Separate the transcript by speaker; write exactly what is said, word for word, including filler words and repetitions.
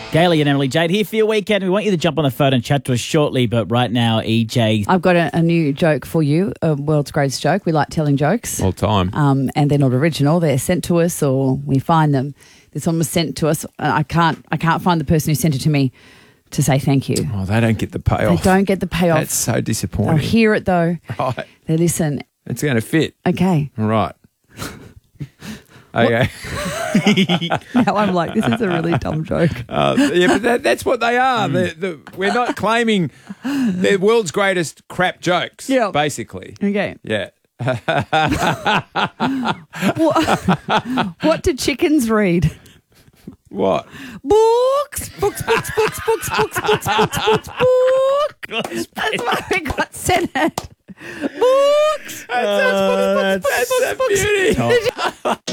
Speaker 1: Gailey and Emily Jade here for your weekend. We want you to jump on the phone and chat to us shortly, but right now, E J.
Speaker 2: I've got a, a new joke for you, a world's greatest joke. We like telling jokes.
Speaker 3: All time.
Speaker 2: Um, and they're not original. They're sent to us or we find them. This one was sent to us. I can't I can't find the person who sent it to me to say thank you.
Speaker 3: Oh, they don't get the
Speaker 2: They
Speaker 3: payoff.
Speaker 2: don't get the payoff.
Speaker 3: That's so
Speaker 2: They'll
Speaker 3: disappointing.
Speaker 2: hear it though.
Speaker 3: Right.
Speaker 2: They listen.
Speaker 3: It's going to fit.
Speaker 2: Okay.
Speaker 3: All right. Okay.
Speaker 2: Now I'm like, this is a really dumb joke.
Speaker 3: Uh, yeah, but that, that's what they are. They're, they're, we're not claiming they're world's greatest crap jokes,
Speaker 2: Yeah.
Speaker 3: basically.
Speaker 2: Okay.
Speaker 3: Yeah.
Speaker 2: What, what do chickens read?
Speaker 3: What?
Speaker 2: Books, books, books, books, books, books, books, books, books, books. That's why we got sent it. Books.
Speaker 3: That's,
Speaker 1: Uh,
Speaker 3: that's, that's a beauty.